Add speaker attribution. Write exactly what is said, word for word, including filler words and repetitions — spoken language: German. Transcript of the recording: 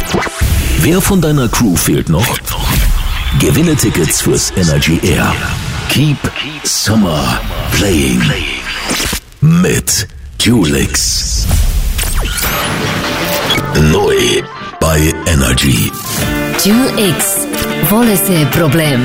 Speaker 1: Wer von deiner Crew fehlt noch? Gewinne Tickets fürs Energy Air. Keep Summer Playing mit Dulix. Neu bei Energy.
Speaker 2: Dulix. Volese problem.